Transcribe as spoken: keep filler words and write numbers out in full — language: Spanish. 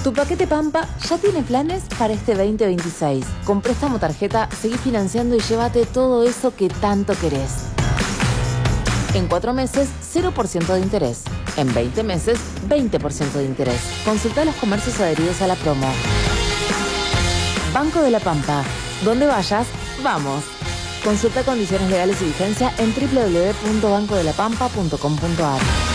Tu paquete Pampa ya tiene planes para este veinte veintiséis. Con préstamo tarjeta, seguí financiando y llévate todo eso que tanto querés. En cuatro meses, cero por ciento de interés. En veinte meses, veinte por ciento de interés. Consulta los comercios adheridos a la promo. Banco de la Pampa. Donde vayas, vamos. Consulta condiciones legales y vigencia en doble u doble u doble u punto banco de la pampa punto com punto a r.